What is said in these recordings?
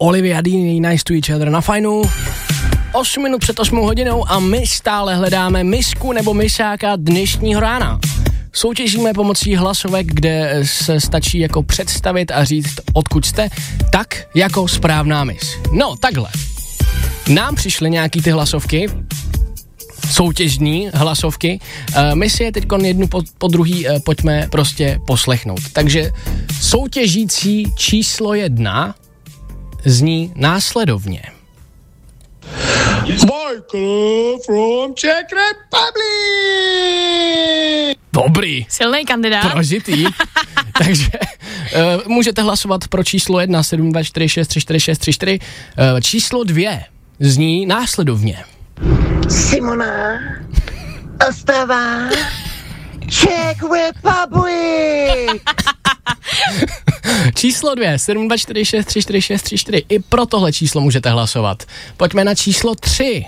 Olivia Dean, Nice to Each Other na Fajnu. 8 minut před 8 hodinou a my stále hledáme misku nebo misáka dnešního rána. Soutěžíme pomocí hlasovek, kde se stačí jako představit a říct, odkud jste, tak jako správná mis. No, takhle. Nám přišly nějaký ty hlasovky, soutěžní hlasovky. My si je teď jednu po druhý pojďme prostě poslechnout. Takže soutěžící číslo 1 zní následovně. Michael from Czech Republic! Dobrý. Silný kandidát. Prožitý. Takže můžete hlasovat pro číslo 1 724634634. Číslo 2 zní následovně. Simona Ostrava, Czech Republic. Číslo 2 724634634. I pro tohle číslo můžete hlasovat. Pojďme na číslo 3.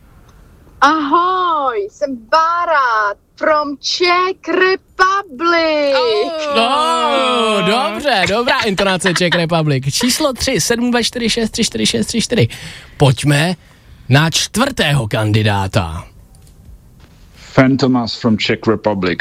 Ahoj, jsem Bára from Czech Republic. No, dobře, dobrá intonace Czech Republic. Číslo 3 724634634. Pojďme na 4. kandidáta. Fantomas from Czech Republic.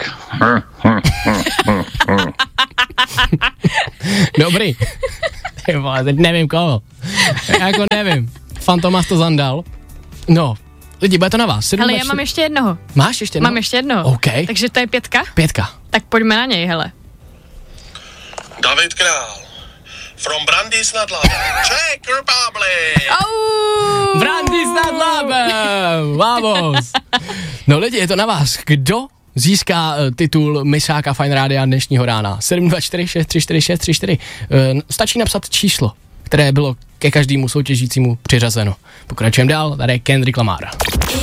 Dobrý. Teď nevím koho. Jako nevím. Fantomas to zandal. No, lidi, bude to na vás. Ale já mám ještě jednoho. Máš ještě jednoho? Mám ještě jednoho. OK. Takže to je 5? 5. Tak pojďme na něj, hele. David Král. From Brandýs nad Labem, Czech Republic. Brandýs nad Labem. Vamos. No lidi, je to na vás. Kdo získá titul misáka Fajn Rádia dnešního rána? 724634634. Stačí napsat číslo, které bylo ke každému soutěžícímu přiřazeno. Pokračujeme dál, tady je Kendrick Lamar.